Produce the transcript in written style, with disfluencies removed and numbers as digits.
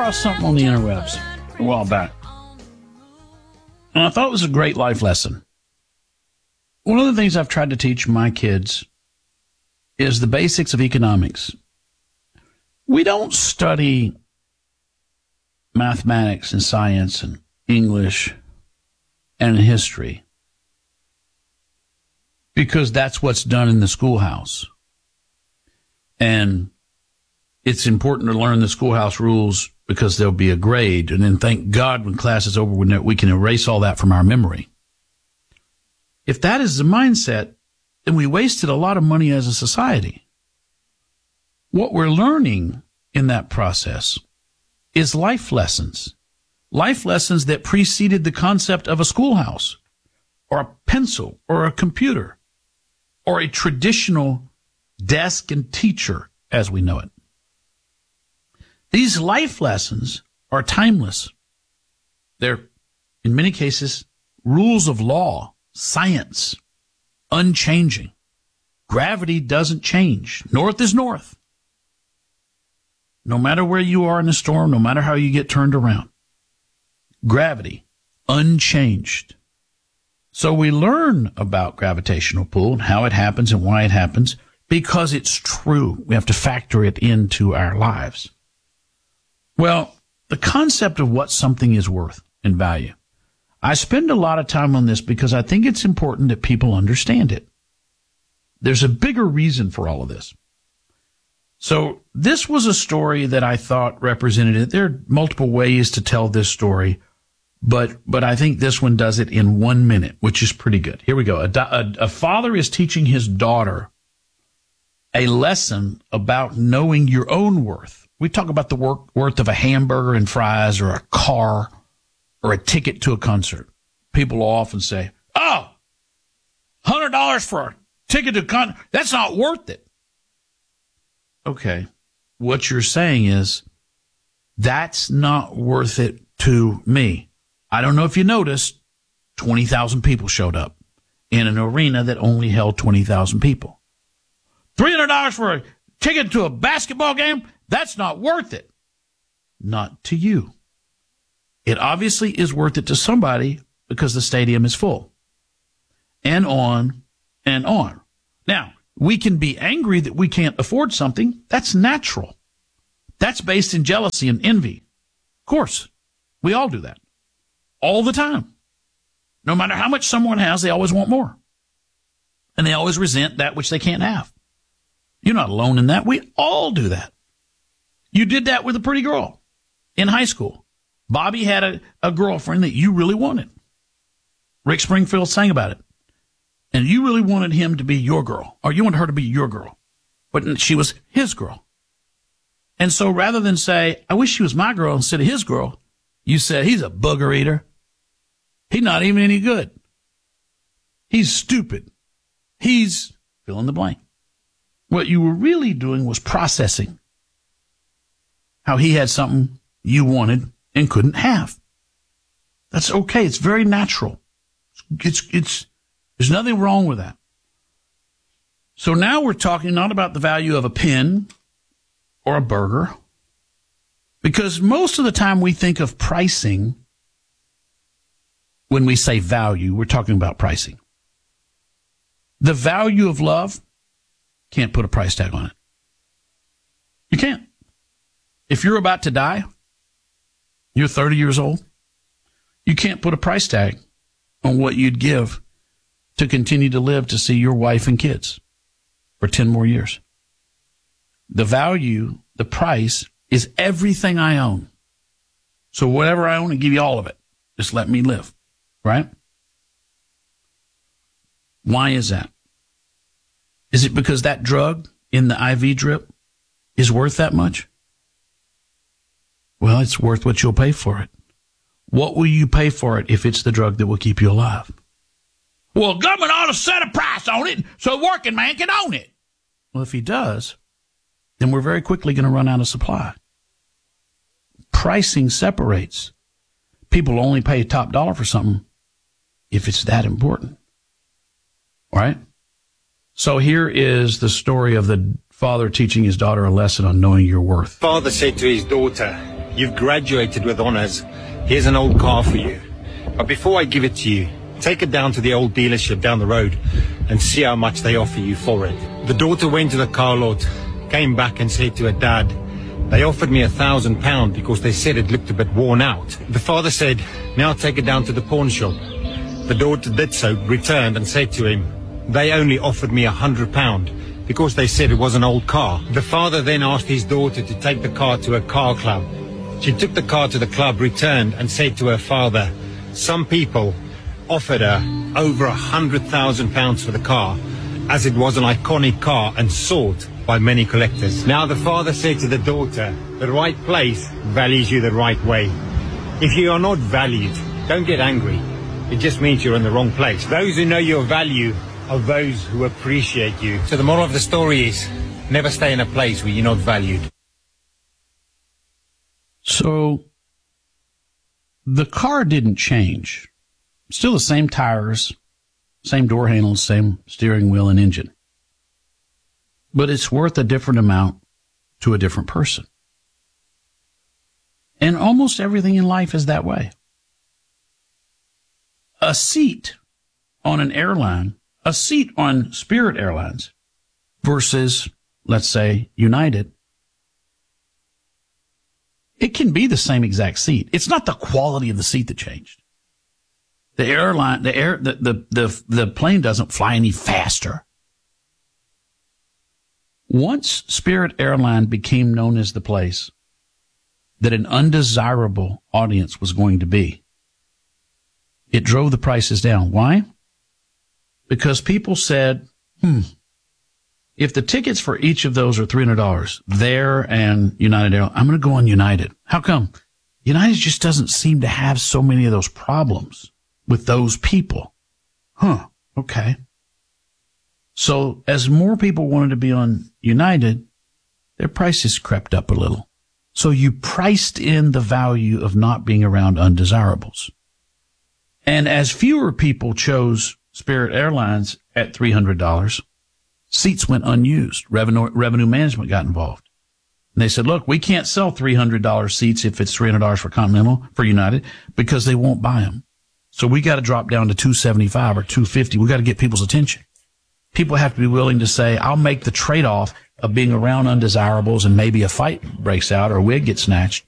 across something on the interwebs a while back, and I thought it was a great life lesson. One of the things I've tried to teach my kids is the basics of economics. We don't study mathematics and science and English and history because that's what's done in the schoolhouse. And it's important to learn the schoolhouse rules because there'll be a grade. And then thank God when class is over, we can erase all that from our memory. If that is the mindset, then we wasted a lot of money as a society. What we're learning in that process is life lessons that preceded the concept of a schoolhouse or a pencil or a computer or a traditional desk and teacher as we know it. These life lessons are timeless. They're, in many cases, rules of law, science, unchanging. Gravity doesn't change. North is north. No matter where you are in a storm, no matter how you get turned around. Gravity, unchanged. So we learn about gravitational pull and how it happens and why it happens because it's true. We have to factor it into our lives. Well, the concept of what something is worth and value. I spend a lot of time on this because I think it's important that people understand it. There's a bigger reason for all of this. So this was a story that I thought represented it. There are multiple ways to tell this story, but I think this one does it in 1 minute, which is pretty good. Here we go. A father is teaching his daughter a lesson about knowing your own worth. We talk about the worth of a hamburger and fries or a car or a ticket to a concert. People often say, oh, $100 for a ticket to a concert, that's not worth it. Okay, what you're saying is that's not worth it to me. I don't know if you noticed, 20,000 people showed up in an arena that only held 20,000 people. $300 for a ticket to a basketball game? That's not worth it. Not to you. It obviously is worth it to somebody because the stadium is full. And on and on. Now, we can be angry that we can't afford something. That's natural. That's based in jealousy and envy. Of course, we all do that. All the time. No matter how much someone has, they always want more. And they always resent that which they can't have. You're not alone in that. We all do that. You did that with a pretty girl in high school. Bobby had a girlfriend that you really wanted. Rick Springfield sang about it. And you really wanted him to be your girl, or you wanted her to be your girl. But she was his girl. And so rather than say, I wish she was my girl instead of his girl, you said, he's a booger eater. He's not even any good. He's stupid. He's fill in the blank. What you were really doing was processing how he had something you wanted and couldn't have. That's okay. It's very natural. There's nothing wrong with that. So now we're talking not about the value of a pen or a burger, because most of the time we think of pricing when we say value, we're talking about pricing. The value of love, can't put a price tag on it. You can't. If you're about to die, you're 30 years old, you can't put a price tag on what you'd give to continue to live to see your wife and kids for 10 more years. The value, the price, is everything I own. So whatever I own, I give you all of it. Just let me live, right? Why is that? Is it because that drug in the IV drip is worth that much? Well, it's worth what you'll pay for it. What will you pay for it if it's the drug that will keep you alive? Well, government ought to set a price on it so a working man can own it. Well, if he does, then we're very quickly going to run out of supply. Pricing separates. People only pay top dollar for something if it's that important. All right? So here is the story of the father teaching his daughter a lesson on knowing your worth. Father said to his daughter, You've graduated with honors. Here's an old car for you. But before I give it to you, take it down to the old dealership down the road and see how much they offer you for it. The daughter went to the car lot, came back and said to her dad, they offered me £1,000 because they said it looked a bit worn out. The father said, now take it down to the pawn shop. The daughter did so, returned and said to him, they only offered me £100 because they said it was an old car. The father then asked his daughter to take the car to a car club. She took the car to the club, returned and said to her father, some people offered her over £100,000 for the car, as it was an iconic car and sought by many collectors. Now the father said to the daughter, the right place values you the right way. If you are not valued, don't get angry. It just means you're in the wrong place. Those who know your value are those who appreciate you. So the moral of the story is, never stay in a place where you're not valued. So the car didn't change. Still the same tires, same door handles, same steering wheel and engine. But it's worth a different amount to a different person. And almost everything in life is that way. A seat on an airline, a seat on Spirit Airlines versus, let's say, United, it can be the same exact seat. It's not the quality of the seat that changed. The plane doesn't fly any faster. Once Spirit Airline became known as the place that an undesirable audience was going to be, it drove the prices down. Why? Because people said, if the tickets for each of those are $300, there and United Airlines, I'm going to go on United. How come? United just doesn't seem to have so many of those problems with those people. Okay. So as more people wanted to be on United, their prices crept up a little. So you priced in the value of not being around undesirables. And as fewer people chose Spirit Airlines at $300, seats went unused. Revenue management got involved. And they said, look, we can't sell $300 seats if it's $300 for Continental, for United, because they won't buy them. So we got to drop down to $275 or $250. We got to get people's attention. People have to be willing to say, I'll make the trade-off of being around undesirables and maybe a fight breaks out or a wig gets snatched